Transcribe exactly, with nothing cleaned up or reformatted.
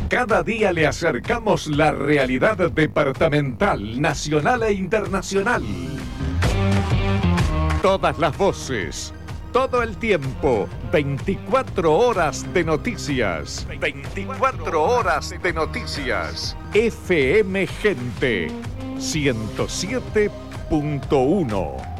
Cada día le acercamos la realidad departamental, nacional e internacional. Todas las voces, todo el tiempo, veinticuatro horas de noticias. veinticuatro horas de noticias. F M Gente ciento siete punto uno.